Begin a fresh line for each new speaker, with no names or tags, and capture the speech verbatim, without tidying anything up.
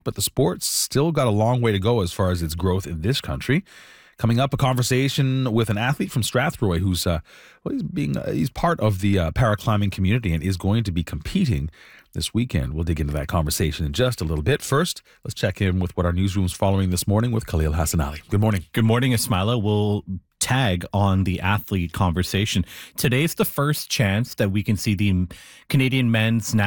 but the sport's still got a long way to go as far as its growth in this country. Coming up, a conversation with an athlete from Strathroy who's uh, well, he's being uh, he's part of the uh, paraclimbing community and is going to be competing this weekend. We'll dig into that conversation in just a little bit. First, let's check in with what our newsroom's following this morning with Khalil Hassanali. Good morning.
Good morning, Ismaila. We'll tag on the athlete conversation. Today's the first chance that we can see the Canadian men's